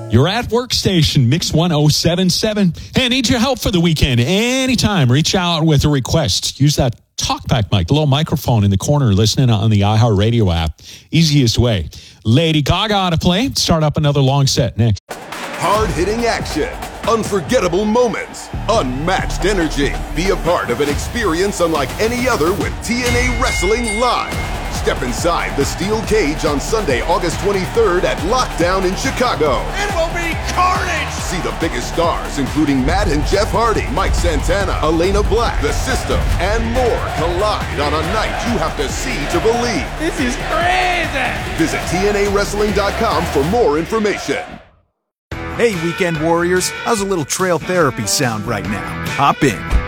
You're at Workstation, Mix 1077. Hey, I need your help for the weekend. Anytime, reach out with a request. Use that talkback mic, the little microphone in the corner, listening on the iHeartRadio app. Easiest way. Lady Gaga to play. Start up another long set next. Hard-hitting action, unforgettable moments, unmatched energy. Be a part of an experience unlike any other with TNA Wrestling Live. Step inside the steel cage on Sunday, August 23rd at Lockdown in Chicago. It will be carnage! See the biggest stars, including Matt and Jeff Hardy, Mike Santana, Elena Black, The System, and more collide on a night you have to see to believe. This is crazy! Visit TNAWrestling.com for more information. Hey, Weekend Warriors, how's a little trail therapy sound right now? Hop in.